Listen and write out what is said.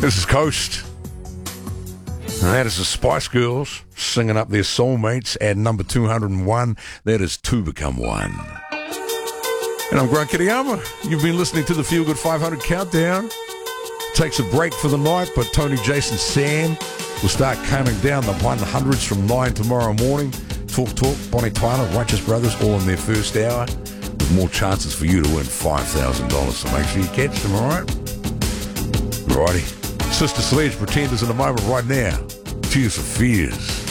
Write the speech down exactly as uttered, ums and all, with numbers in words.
This is Coast. And that is the Spice Girls singing up their Soulmates at number two hundred one. That is Two Become One. And I'm Grant Kiriyama. You've been listening to the Feel Good five hundred Countdown. Takes a break for the night, but Tony, Jason, Sam will start counting down the hundreds from nine tomorrow morning. Talk Talk, Bonnie Tyler, Righteous Brothers, all in their first hour, with more chances for you to win five thousand dollars. So make sure you catch them, all right? Righty. Sister Sledge, Pretenders in a moment right now. Tears for Fears.